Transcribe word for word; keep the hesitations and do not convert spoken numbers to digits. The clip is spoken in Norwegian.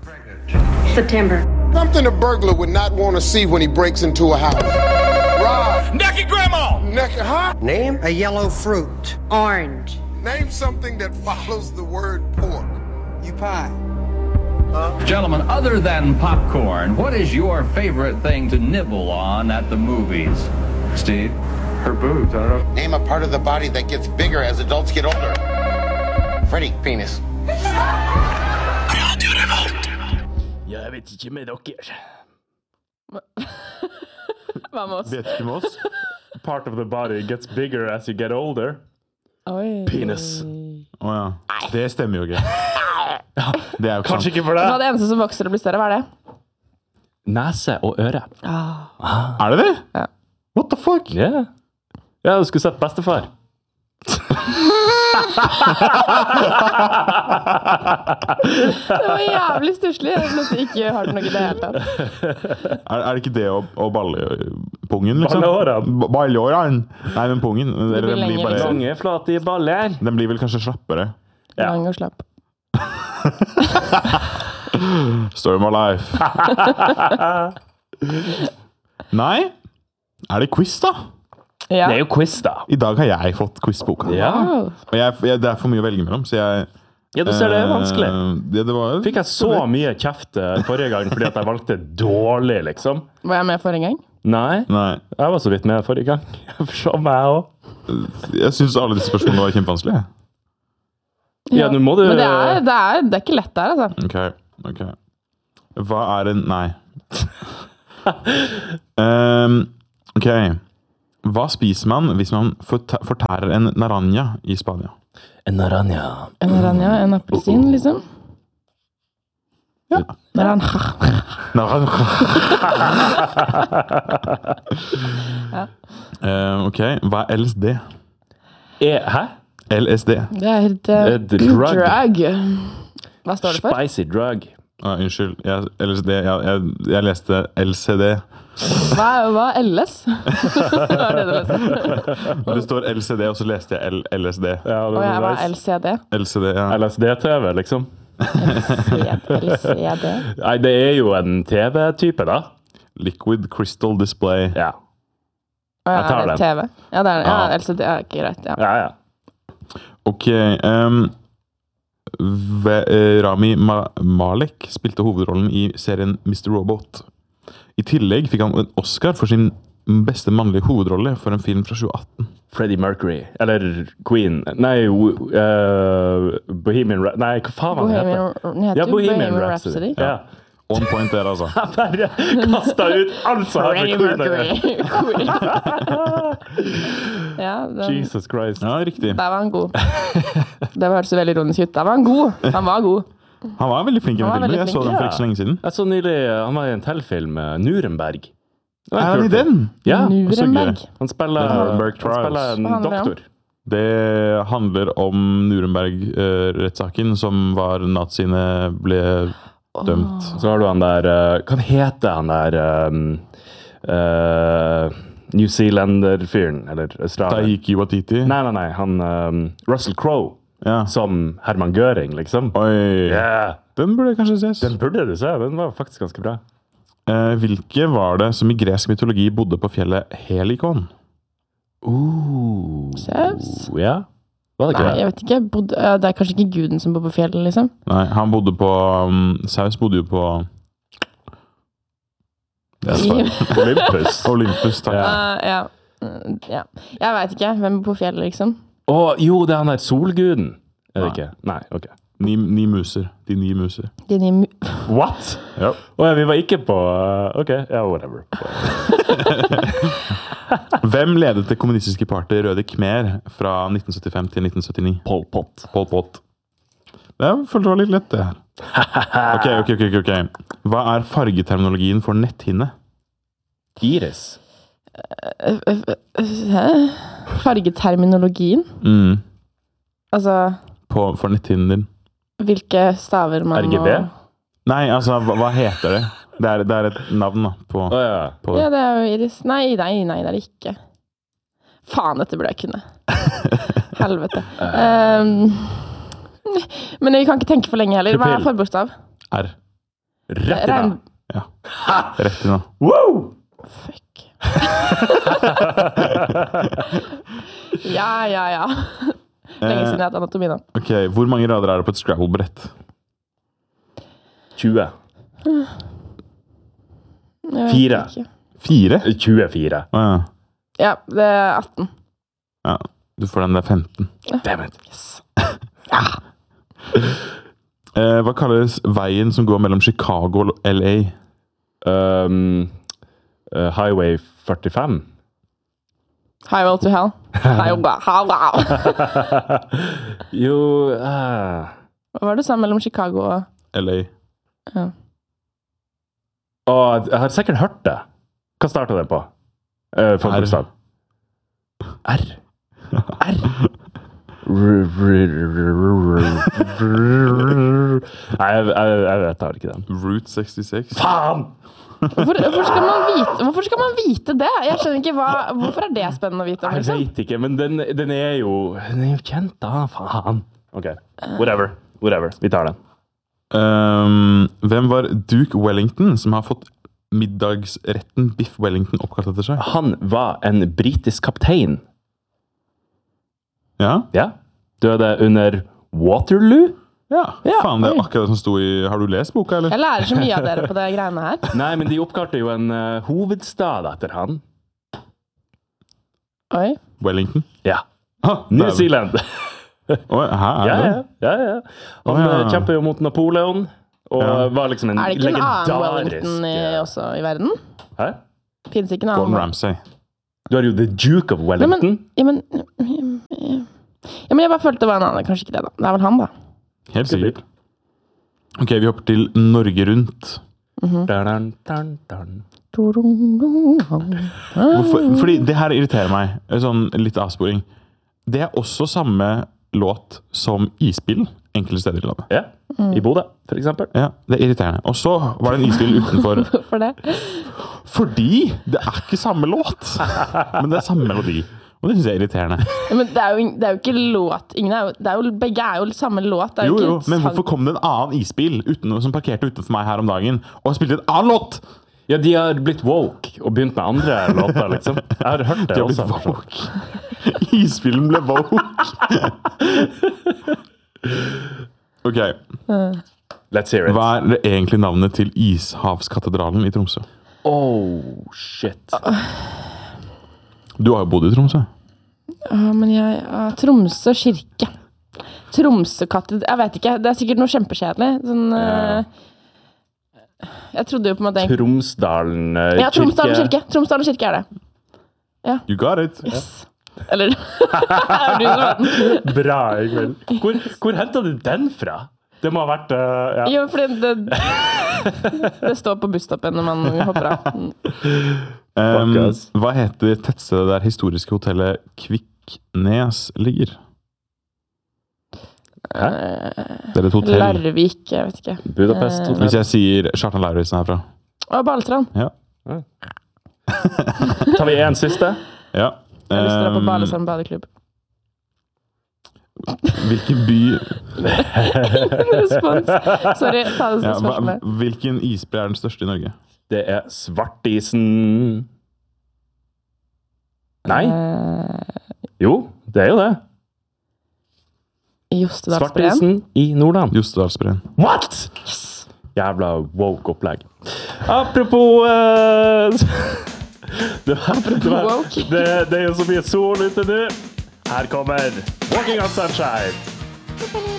September. Something a burglar would not want to see when he breaks into a house. Rob. Naked grandma! Naked, huh? Name a yellow fruit. Orange. Name something that follows the word pork. You pie. Gentlemen, other than popcorn, what is your favorite thing to nibble on at the movies? Steve? Her boobs, I don't know. Name a part of the body that gets bigger as adults get older. Freddy, penis. Jeg vet ikke med dere. Hva med oss? Vet ikke med oss. Part of the body gets bigger as you get older. Oi. Penis. Åja, oh, ja. Det stemmer jo ikke. Ja, det er jo Kanskje sant. ikke for Hva er deg. det eneste som vokser og blir større? Hva er det? Nese og øre. Ah. Er det det? Ja. What the fuck? Ja. Yeah. Ja, du skulle sett bestefar. Det var jævlig stusslig. Jeg nesten ikke har noe i det hele tatt. Er, er det ikke det å, å balle pungen, liksom? Balleårene. B- Balleårene? Nei, men pungen. blir den, lenger, bare, liksom. Lange, flate i baller. den blir vel kanskje slappere. Ja. Lang og slapp. Story of my life. Nei? Er det quiz, da? Ja. Det er jo quiz, da. I dag har jeg fått quizboka. Ja. Wow. Og jeg, jeg, det er for mye å velge mellom, så jeg... Ja, du ser det er vanskelig. eh, det, det var, Fikk jeg så mye kjeft eh, forrige gang fordi at jeg valgte dårlig, liksom? Var jeg med forrige gang? Nei, Nei, jeg var så vidt med forrige gang. Så meg også. jeg synes alle disse spørsmålene var kjempevanskelige. Ja, nå må du... Men det er, det er, det er ikke lett der, altså. Ok, ok. Hva er en... Nei. um, ok. Hva spiser man hvis man fortæ- fortærer en naranja i Spania? En naranja. En aranja, en appelsin, liksom. Ja. Naranja. Naranja. Ja. Uh, ok, hva er L S D? E, hæ? L S D. Det er et uh, Et drug. drug. Hva står det for? Spicy drug. Ah, unnskyld, jeg, L S D, jeg, jeg, jeg leste L C D. Hva er, hva er L S? Hva er det du leste? Det står L C D, og så leste jeg L LSD. Ja, det Å ja, hva er nice. L C D? L C D, ja. L S D-T V, liksom. L C D? Nei, det er jo en T V-type, da. Liquid Crystal Display. Ja. Å ja, Jeg tar er det den. T V? Ja, det er ja, Ja. L C D. Ja, ikke greit. Ja. Ja, ja. Ok, um, Ve- eh, Rami Ma Malek spilte hovedrollen i serien mister Robot. I tillegg fikk han en Oscar for sin beste mannlige hovedrolle for en film fra tjue atten. Freddie Mercury. Eller Queen. Nei, uh, Bohemian Rhapsody. Nei, hva faen var det Bohemian, heter? den heter Ja, jo Bohemian Rhapsody. Ja. On point der, altså. Jeg bare kastet ut alt som har Freddie med Queen å gjøre. Mercury. ja, den, Jesus Christ. Ja, riktig. der var han god. Det hørtes veldig ironisk ut. Der var han god. Han var god. Han var veldig flink i den Han var filmen. veldig Jeg så flink, den for ja. ikke så lenge siden. Jeg så nylig, han var i en teltfilm, uh, Nuremberg. Det var en Er han kul i film. den? Ja, Nuremberg. han spiller, The Nuremberg han Trials. spiller en Hva handler det om? doktor. Det handler om Nuremberg-rettssaken, som var naziene ble dømt. Så har du han der, uh, hva heter han der um, uh, New Zealander-fyren, eller Australier? Taiki Watiti. Nei, nei, nei, han um, Russell Crowe, Ja. som Herman Göring, liksom. Oi. Yeah. Den burde kanskje ses. Den burde du se, den var faktisk ganske bra. Eh, hvilke var det som i gresk mytologi bodde på fjellet Helikon? Uh, Zeus? Ja, var det ikke Nei, det? jeg vet ikke. Bod, ja, det er kanskje ikke guden som bor på fjellet, liksom. Nei, han bodde på um, Saus bodde jo på Det er svaret. Olympus. Olympus, takk. Ja. Uh, ja. Mm, ja. Jeg vet ikke. Hvem bor på fjellet, liksom? Å, jo, det er han der solguden. Er det Nei. ikke? Nei, ok. Ni, ni muser. De ni muser. De nye mu... What? Ja. Å ja, vi var ikke på uh, ok, ja, whatever. Hvem ledet det kommunistiske partiet Røde Khmer fra nitten syttifem til nitten syttini? Pol Pot. Pol Pot. Det følte det var litt lett, det her. Ok, ok, ok, ok. ok. Hva er fargeterminologien for netthinne? Iris. Hæ? Fargeterminologien? Mm. Altså, På, for netthinnen din. hvilke staver man R G B? må... Nei, altså, hva, hva heter det? Det er, det er et navn da, på, Å ja. på Ja, det er jo iris. Nei, nei, nei, det er det ikke. Faen, dette burde jeg kunne. Helvete. Um, men vi kan ikke tenke for lenge heller. Hva er Pupill. forbokstav? R. Rett i Regn... da. Ja. Rett inn, da. Wow! Fuck. ja, ja, ja. Lenge siden jeg har hatt anatomi da. Ok, hvor mange rader er det på et Scrabble-brett? tjue. Jeg vet Fire. ikke. Fire? tjuefire. Å, ja. Ja, det er atten. Ja, du får den der femten. Damn it. Yes. Eh, hva kalles veien som går mellom Chicago og L A? Um, uh, Highway førtifem. Highway to hell. Highway, highway. jo uh. Hva var det du sa mellom Chicago og... L A. Ja. Å, jeg har sikkert hørt det. Hva startet det på? Uh, for R. bokstav. R. R. Nei, jeg, jeg, jeg vet ikke den. Route sekstiseks. Faen! Hvorfor, hvorfor, skal man vite, hvorfor skal man vite det? Jeg skjønner ikke hva... Hvorfor er det spennende å vite om, Jeg liksom? vet ikke, men den, den er jo Den er jo kjent, da. Faen. Ok, whatever. Whatever. Vi tar den. Um, hvem var Duke Wellington som har fått middagsretten Biff Wellington oppkalt etter seg? Han var en britisk kaptein. Ja? Ja. Døde under Waterloo. Ja, Ja, faen, det er oi. akkurat det som sto i... Har du lest boka, eller? Jeg lærer så mye av dere på det greiene her. Nei, men de oppkalte jo en uh, hovedstad etter han. Oi. Wellington? Ja. Ah, New der- Zealand. Oi, her er ja, det. ja, ja, ja. Han Å, ja. uh, kjempet jo mot Napoleon, og Ja. var liksom en Er det ikke en annen legendarisk... Wellington i, også i verden? Hæ? Finnes ikke en Gordon annen? Ramsay. Du har jo The Duke of Nei, Wellington. men, ja, men, ja, men jeg bare følte det var en annen. Kanskje ikke det da. Det er vel han da. Helt sikkert. Ok, vi hopper til Norge Rundt. Dun, dun, dun, dun. Hvorfor? Fordi det her irriterer meg. Sånn litt avsporing. Det er også samme låt som Isbill enkelte steder i landet. Ja, i Bodø, for eksempel. Ja, det er irriterende. Og så var det en Isbill utenfor. Hvorfor det? Fordi det er ikke samme låt, men det er samme melodi. Og det synes jeg er irriterende. Ja, men det er, jo, det er jo ikke låt. Ingen er jo, det er jo, begge er jo samme låt. Det er Jo, ikke jo, en men sang. hvorfor kom det en annen Isbill uten, som parkerte utenfor meg her om dagen, og spilte en annen låt? Ja, de har blitt woke og begynt med andre låter, liksom. Jeg har hørt det De har også. blitt woke. Isbillen ble woke. Ok, Let's hear it. hva er det egentlig navnet til Ishavskatedralen i Tromsø? Oh, shit. Du har jo bodd i Tromsø. Ja, men jeg... ja, Tromsø kirke. Tromsø katedral... Jeg vet ikke. Det er sikkert noe kjempekjedelig. Sånn... Ja. eh, Jeg trodde jo på en måte... Tromsdalen uh, Ja, Tromsdalen kirke. Tromsdalen kirke er det. You got it. Yes. Eller... er du som vet den? Bra, Ingvild. Hvor, hvor hentet du den fra? Det må ha vært... Uh, ja. Jo, fordi det... det står på busstoppen når man hopper av. Um, Fuck us. hva heter tettstedet der historiske hotellet Kviknes ligger? Hæ? Det er et hotell. Larvik, jeg vet ikke. Budapest Eh, Hvis Hotel. jeg sier Kjartan Lauritzen herfra. Og Balestrand. Ja. Tar vi en siste? ja. Jeg har lyst til å dra på Um, Balestrand badeklubb. hvilken by Respons. Sorry, ta det som ja, hva, spørsmålet. Hvilken isbre er den største i Norge? Det er Svartisen. Nei? Eh, Jo, det er jo det. Jostedalsbreen. Svartisen i Nordland. Jostedalsbreen. What?! Jævla woke opplegg. Apropos uh, det, var, det, var, woke. det, det er jo så mye sol ute nå. Her kommer Walking on Sunshine.